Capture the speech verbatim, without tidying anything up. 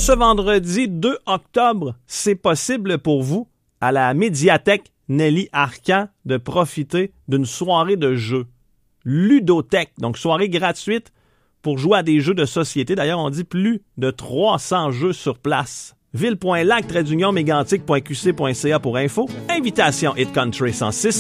ce vendredi deux octobre, c'est possible pour vous, à la médiathèque Nelly Arcan, de profiter d'une soirée de jeux. Ludothèque, donc soirée gratuite pour jouer à des jeux de société. D'ailleurs, on dit plus de trois cents jeux sur place. ville point lac tiret d'union mégantic point q c point c a pour info. Invitation hit country cent six.